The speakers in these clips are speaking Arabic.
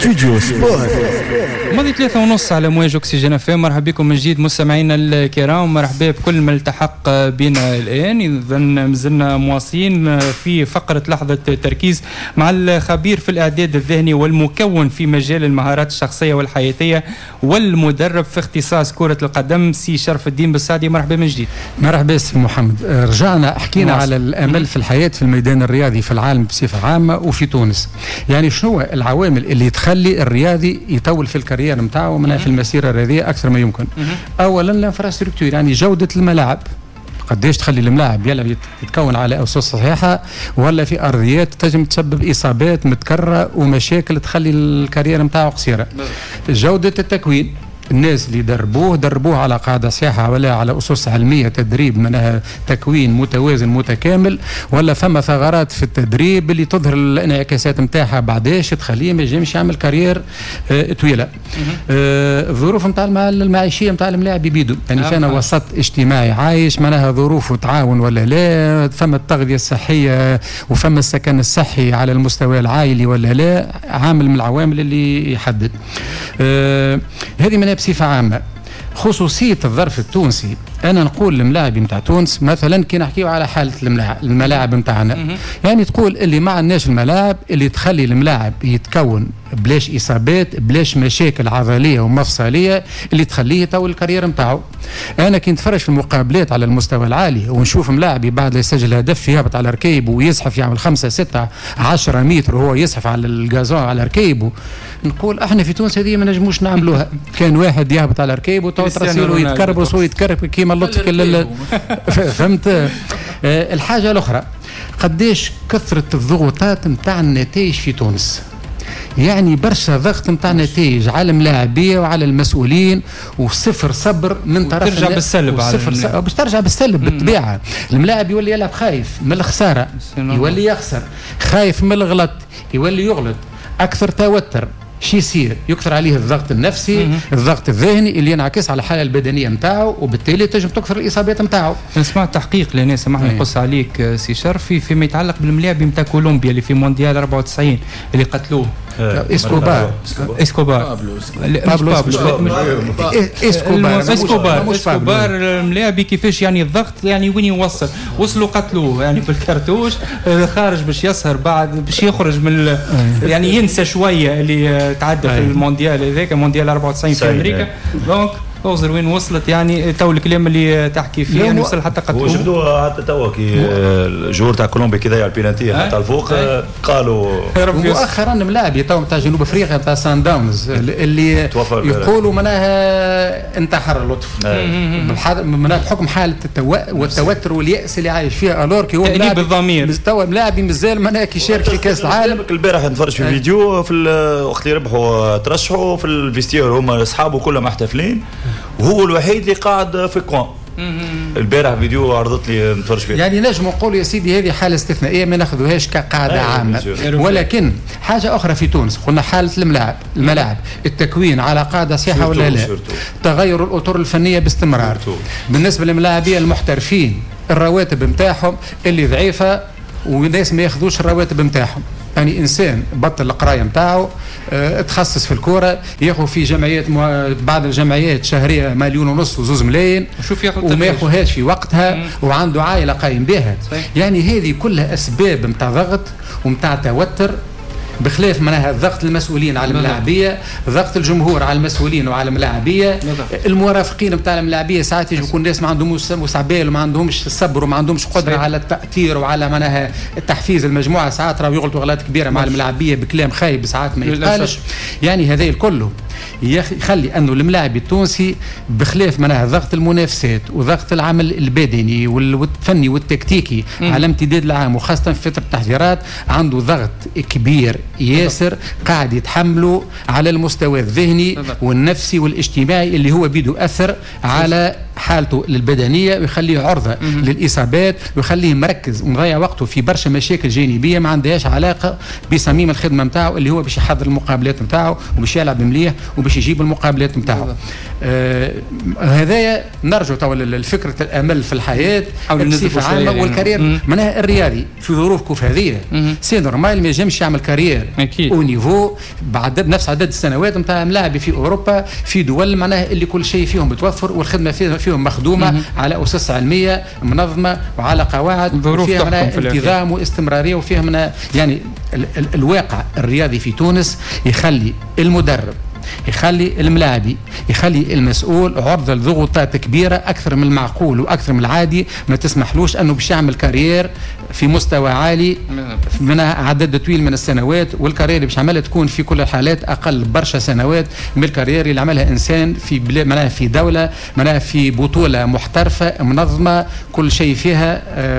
ستوديو سبورت. ماضي 3:30 على موج أكسجين FM. مرحبا بكم من جديد مستمعينا الكرام، مرحبا بكل من التحق بنا الآن. إذا مازلنا مواصلين في فقرة لحظة تركيز مع الخبير في الإعداد الذهني والمكون في مجال المهارات الشخصية والحياتية والمدرب في اختصاص كرة القدم سي شرف الدين بالسعدي. مرحبا من جديد. مرحبا سي محمد. رجعنا حكينا على الأمل في الحياة في الميدان الرياضي في العالم بصفة عامة وفي تونس. يعني شنو العوامل اللي تخلي الرياضي يطول في الكارير نتاعو من في المسيرة الرياضية أكثر ما يمكن؟ أولا الانفراستركتور، يعني جودة الملاعب. قديش تخلي الملاعب يلعب يتكون على أسس صحيحة ولا في أرضيات تجم تسبب إصابات متكررة ومشاكل تخلي الكارير نتاعو قصيرة. جودة التكوين، الناس اللي دربوه على قاعدة صحيحة ولا على أسس علمية تدريب منها تكوين متوازن متكامل، ولا فما ثغرات في التدريب اللي تظهر الانعكاسات نتاعها بعداش تخليه ما يجمش يعمل كارير طويلة. الظروف نتاع المعيشية نتاع الملاعب يبيدوا، يعني فانا وسط اجتماعي عايش معناها ظروف وتعاون ولا لا، فما التغذية الصحية وفما السكن الصحي على المستوى العائلي ولا لا، عامل من العوامل اللي يحدد. هذه من بصفة عامة. خصوصية الظرف التونسي، أنا نقول الملاعب متاع تونس مثلا كي نحكيو على حالة الملاعب متاعنا، يعني تقول اللي ما عندناش الملاعب اللي تخلي الملاعب يتكون بلاش إصابات بلاش مشاكل عضلية ومفصلية اللي تخليه يطول الكارير متاعه. أنا كي نتفرج في المقابلات على المستوى العالي ونشوف ملاعبي بعد لا يسجل هدف يهبط على ركيبه ويزحف يعمل 5 6 10 متر وهو يزحف على الجازون على ركيبه، نقول احنا في تونس هذه ما نجموش نعملوها. كان واحد يهبط على ركيبه وترسيله يتكربص ويتكرب كيما اللطك فهمت. الحاجة الأخرى قديش كثرة الضغوطات نتاع النتائج في تونس، يعني برشا ضغط نتاع نتائج على الملاعبيه وعلى المسؤولين وصفر صبر من طرف ترجع بالسلب باش ترجع بالسلب بالطبيعه. الملاعب يولي يلعب خايف من الخساره يولي يخسر، خايف من الغلط يولي يغلط، اكثر توتر شي يصير يكثر عليه الضغط النفسي الضغط الذهني اللي ينعكس على الحاله البدنيه نتاعو وبالتالي تنجم تكثر الاصابات نتاعو. نسمع تحقيق لنا سامحني نقص عليك سي شرفي فيما يتعلق بالملاعب نتاع كولومبيا اللي في مونديال 94 اللي قتلوه اسكوبار الملاعبي كيفاش يعني الضغط يعني وين يوصل وصلوا قتلوه يعني بالكرتوش خارج باش يسهر بعد باش يخرج من يعني ينسى شويه اللي تعدى في المونديال هذاك مونديال 94 في امريكا. دونك اوزر وين وصلت يعني تو الكلام اللي تحكي فيه يعني وصل حتى قتلوه. وجبدوها حتى توا كي الجور تاع كولومبيا كي ضيع البينالتي حتى الفوق قالوا. مؤخرا ملاعب تو تاع جنوب افريقيا تاع سان داونز اللي يقولوا منها انتحر لطف منها بحكم حاله والتوتر والياس اللي عايش فيها الوركي هو تأنيب الضمير تو ملاعب مازال منها كيشارك في كاس العالم. البارح نتفرج في فيديو في وقت اللي ربحوا ترشحوا في الفيستير هما اصحابه كلهم محتفلين وهو الوحيد اللي قاعد في الكوان. البارح فيديو عرضت لي نتفرج فيه. يعني نجم نقول يا سيدي هذه حاله استثنائيه ما ناخذوهاش كقاعده عامه، ولكن حاجه اخرى في تونس قلنا حاله الملاعب التكوين على قاعده صحيحه ولا لا، تغير الاطر الفنيه باستمرار. بالنسبه للملاعبيه المحترفين الرواتب نتاعهم اللي ضعيفه وناس ما ياخذوش الرواتب نتاعهم. يعني انسان بطل القرايه نتاعو تخصص في الكوره ياخذ في جمعيات بعض الجمعيات شهريه 1.5 مليون و2 ملايين وما ياخذهاش في وقتها وعنده عائله قايم بها. يعني هذه كلها اسباب نتاع ضغط ونتاع توتر، بخلاف معناها ضغط المسؤولين على الملاعبيه، ضغط الجمهور على المسؤولين وعلى الملاعبيه، المرافقين نتاع الملاعبيه ساعات يكون ناس ما عندهمش وسعبال وما عندهمش الصبر وما عندهمش قدره على التاثير وعلى معناها التحفيز المجموعه، ساعات راهو يغلطوا غلطات كبيره مع الملاعبيه بكلام خايب ساعات ما يتقالش. يعني هذا الكل يخلي انه الملاعب التونسي بخلاف معناها ضغط المنافسات وضغط العمل البدني والفني والتكتيكي على امتداد العام وخاصه في فتره التحضيرات عنده ضغط كبير ياسر قاعد يتحمله على المستوى الذهني والنفسي والاجتماعي اللي هو بيدو اثر على حالته البدنيه ويخليه عرضه للاصابات ويخليه مركز ومضيع وقته في برشا مشاكل جانبيه ما عندهاش علاقه بصميم الخدمه نتاعو اللي هو باش يحضر المقابلات نتاعو وباش يلعب مليح وباش يجيب المقابلات نتاعو. هذايا نرجو تو لفكره الامل في الحياه بصفه عامه والكارير معناها الرياضي في ظروف كوف هذه سي نورمال ما ينجمش يعمل كارير او نيفو بعد نفس عدد السنوات نتاع ملاعبي في اوروبا في دول معناها اللي كل شيء فيهم متوفر والخدمه فيهم مخدومه على اسس علميه منظمه وعلى قواعد وفيها التزام واستمراريه وفيها يعني الواقع الرياضي في تونس يخلي المدرب يخلي الملاعبي يخلي المسؤول عرضة لضغوطات كبيرة أكثر من المعقول وأكثر من العادي ما تسمحلوش أنه باش يعمل كارير في مستوى عالي من عدد طويل من السنوات والكارير باش عملها تكون في كل الحالات أقل برشا سنوات من الكارير اللي عملها إنسان في دولة في بطولة محترفة منظمة كل شيء فيها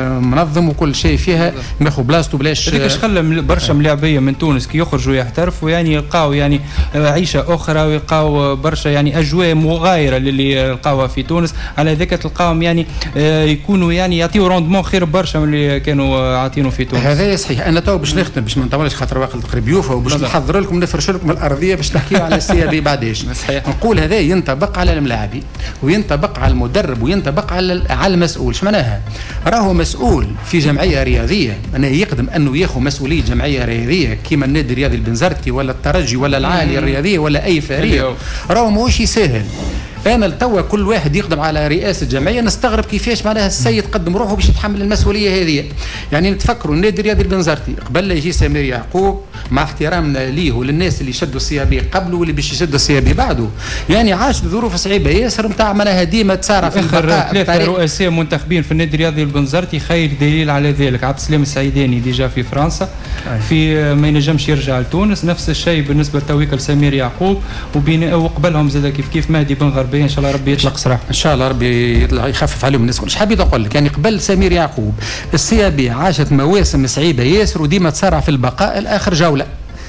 منظم وكل شيء فيها ماخذ بلاصته بلاش. هذيك خلى برشا ملاعبية من تونس كي يخرجوا يحترفوا يعني يلقاو يعني عيشة أخرى ويلقاو برشا يعني أجواء مغايرة للي يلقاوها في تونس. على ذاك تلقاهم يعني يكونوا يعني يعطيوا روندمون خير برشا من اللي كانوا عاطينه في تونس. هذا صحيح. أنا تو باش نختم باش ما نطولش خاطر وقت قريب يوفى وباش نحضر لكم نفرش لكم الأرضية باش نحكيوا على السي بي بعداش. نقول هذا ينطبق على الملاعبي وينطبق على المدرب وينطبق على المسؤول. شو معناها؟ راهو مسؤول في جمعية رياضية أنه يقدم أنه ياخذ مسؤولية جمعية رياضية كيما النادي الرياضي البنزرتي ولا الترجي ولا العالية الرياضية ولا أي فريق راهو ماهوش يسهل. أنا التوا كل واحد يقدم على رئاسة جمعية نستغرب كيفاش معناها السيد قدم روحه باش يتحمل المسؤولية هذه. يعني نتفكروا النادي الرياضي البنزرتي قبل لا يجي سمير يعقوب مع احترامنا ليه وللناس اللي شدوا السيابي قبله واللي باش يشدوا السيابي بعده يعني عاش بظروف صعيبة ياسر نتاع معناها ديما تسارع في البقاء. ثلاثة رؤساء منتخبين في النادي الرياضي البنزرتي خير دليل على ذلك. عبد السلام السعيداني ديجا في فرنسا في ما ينجمش يرجع لتونس. نفس الشيء بالنسبة لتويك لسمير يعقوب وقبلهم زاد كيف مهدي بن غربية ان شاء الله ربي يطلق صراحه ان شاء الله ربي يخفف عليهم الناس. مش حبيت اقول لك يعني قبل سمير يعقوب السيابي عاشت مواسم صعيبه ياسر وديما تسارع في البقاء لاخر جوله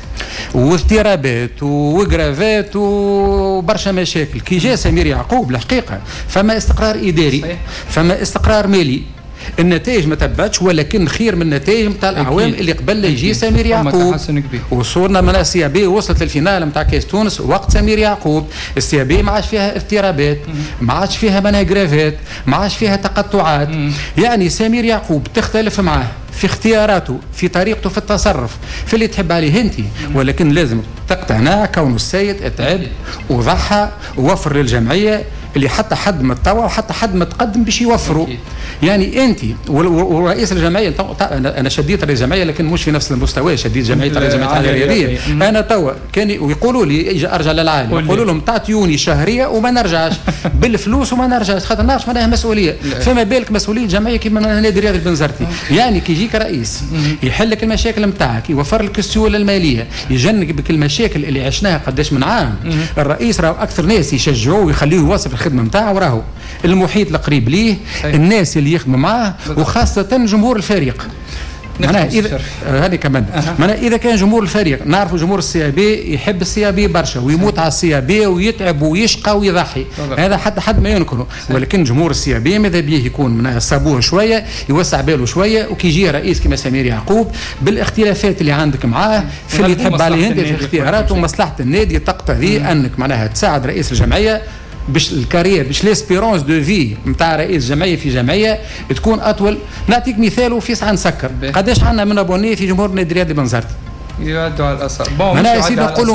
واضطرابات وقرافات وبرشا مشاكل. كي جاء سمير يعقوب الحقيقه فما استقرار اداري فما استقرار مالي. النتائج ما تبعتش ولكن خير من النتائج نتاع الاعوام اللي قبل يجي سمير يعقوب. وصورنا من السي بي وصلت للفينال نتاع كاس تونس وقت سمير يعقوب. السي بي ما عادش فيها اضطرابات ما عادش فيها مناغرافات ما عادش فيها تقطعات. يعني سمير يعقوب تختلف معاه في اختياراته في طريقته في التصرف في اللي تحب عليه انت ولكن لازم تقتنع كون السيد اتعب وضحى ووفر للجمعيه اللي حتى حد ما تطوع وحتى حد ما تقدم باش يوفروا. يعني انت ورئيس الجمعيه انا شديت رئيس الجمعيه لكن مش في نفس المستوى. شديت جمعيه الرياضيه انا توا كان ويقولوا لي اجي ارجع للعالم يقولوا لهم تعطيوني شهريه وما نرجعش بالفلوس وما نرجعش خاطر نعرف معناها مسؤوليه. فما بالك مسؤوليه جمعيه كيما النادي الرياضي البنزرتي. يعني كي يجيك رئيس يحل لك المشاكل نتاعك يوفر لك السيوله الماليه يجنبك المشاكل اللي عشناها قداش من عام. الرئيس راهو اكثر ناس يشجعوه ويخليه يواصل الخدمه نتاعو راهو المحيط القريب ليه الناس اللي يخدموا معاه وخاصه جمهور الفريق. معناها اذا هذه كمان معناها اذا كان جمهور الفريق نعرفوا جمهور السي بي يحب السي بي برشا ويموت على السي بي ويتعب ويشقى ويضحي. هذا حتى حد ما ينكره. ولكن جمهور السي بي ماذا بيه يكون معناها صابوه شويه يوسع باله شويه وكي يجي رئيس كما سمير يعقوب بالاختلافات اللي عندك معاه في اللي تحب عليه انت في اختياراته ومصلحه النادي تقتضي انك معناها تساعد رئيس الجمعيه باش الكارير باش ليسبيرونس دو في نتاع رئيس جمعيه في جمعيه تكون اطول. نعطيك مثال وفي ساعه نسكر قداش عندنا من ابوني في جمهور النادي الرياضي بنزرتي يعدوا على الاصابع. انا يا سيدي نقولوا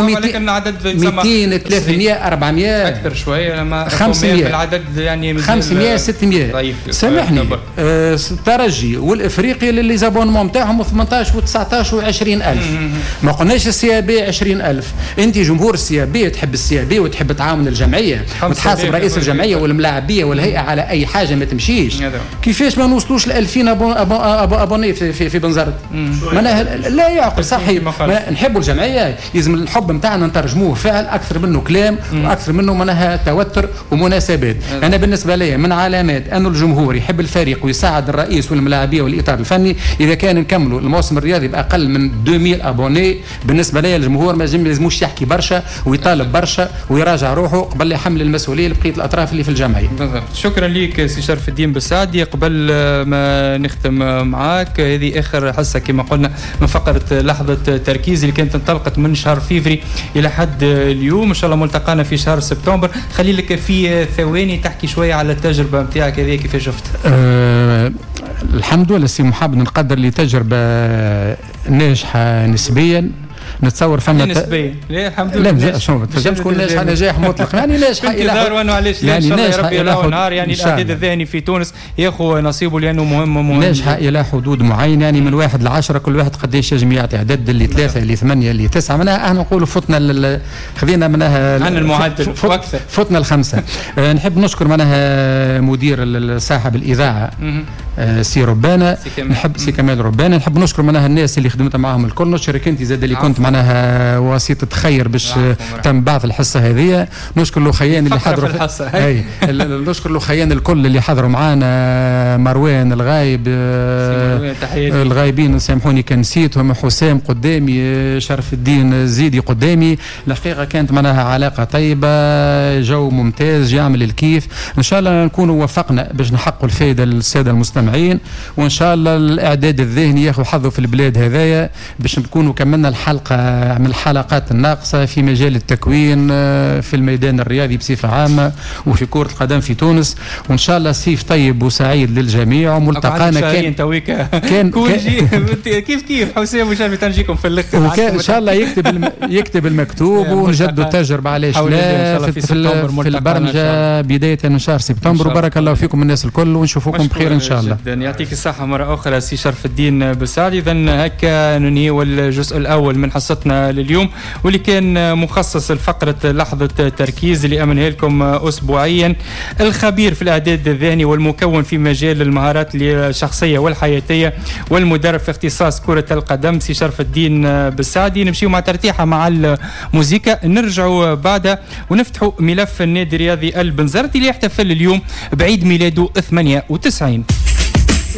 200 300 400 اكثر شويه لما 500 العدد يعني 500 600 سامحني. الترجي والافريقي اللي زابونمون نتاعهم 18 و19 و20 الف ما قلناش السي بي 20 الف. انت جمهور السي بي تحب السي بي وتحب تعاون الجمعيه وتحاسب رئيس الجمعيه والملاعبيه والهيئه على اي حاجه ما تمشيش. كيفاش ما نوصلوش ل 2000 ابوني في بنزرت؟ معناها لا يعقل صحيح. نحبوا الجمعيه لازم الحب نتاعنا نترجموه فعل اكثر منه كلام واكثر منه معناها توتر ومناسبات. انا بالنسبه لي من علامات انه الجمهور يحب الفريق ويساعد الرئيس والملاعبيه والاطار الفني اذا كان نكملوا الموسم الرياضي باقل من 2000 ابوني. بالنسبه لي الجمهور ما لازموش يحكي برشا ويطالب برشا ويراجع روحه قبل يحمل المسؤوليه لبقيه الاطراف اللي في الجمعيه. بالضبط. شكرا ليك سي شرف الدين بالسعدي. قبل ما نختم معاك، هذه اخر حصه كما قلنا من فقره لحظه تركيز اللي كانت انطلقت من شهر فيفري الى حد اليوم. ان شاء الله ملتقانا في شهر سبتمبر. خلي لك في ثواني تحكي شويه على التجربه نتاعك هذه كيف شفت. الحمد لله سي محمد، نقدر لي تجربه ناجحه نسبيا. نتصور فما نسبيا لا الحمد لله. لا شنو تنجمش تكون ناجحه نجاح مطلق، يعني ناجحه الى علاش يعني ناجحه ربي يراه نهار يعني الاعداد الذهني في تونس ياخذ نصيبه لانه مهم ناجحه الى حدود معين، يعني من 1 ل 10 كل واحد قداش يجم يعطي عدد اللي 3 اللي 8 اللي 9. معناها احنا نقولوا فتنا خذينا منها عن المعدل واكثر فتنا ال5. نحب نشكر معناها مدير صاحب الاذاعه سي ربانه، نحب سي كمال ربانه. نحب نشكر معناها الناس اللي خدمت معاهم الكل. نشكرك انت زاد اللي كنت معناها وسيطه خير باش تم بعض الحصه هذه. نشكر الاخيان اللي حضروا في الحصه نشكر الاخيان الكل اللي حضروا معنا، مروان الغايب الغايبين سامحوني كان نسيتهم، حسام قدامي، شرف الدين الزيدي قدامي. الحقيقه كانت معناها علاقه طيبه، جو ممتاز يعمل الكيف. ان شاء الله نكونوا وفقنا باش نحققوا الفائده للساده المستمعين، وان شاء الله الاعداد الذهني ياخذ حظه في البلاد هذايا باش نكونوا كملنا الحلقه من الحلقات الناقصه في مجال التكوين في الميدان الرياضي بصفه عامه وفي كره القدم في تونس. وان شاء الله صيف طيب وسعيد للجميع. وملتقانا كان كيف حسام وشرف تنجيكم في الاخر ان شاء الله يكتب المكتوب ونجدوا التجربه علاش لا في البرمجه بدايه من شهر سبتمبر. وبارك الله فيكم الناس الكل ونشوفكم بخير ان شاء الله. يعطيك الصحه مره اخرى سي شرف الدين بالسعدي. اذا هكا ننهي الجزء الاول من حصتنا لليوم واللي كان مخصص لفقره لحظه تركيز اللي امنها لكم اسبوعيا الخبير في الاعداد الذهني والمكون في مجال المهارات الشخصيه والحياتيه والمدرب في اختصاص كره القدم سي شرف الدين بالسعدي. نمشيو مع ترتيحه مع الموسيقى، نرجعوا بعدها ونفتحوا ملف النادي الرياضي البنزرتي اللي يحتفل اليوم بعيد ميلاده 98.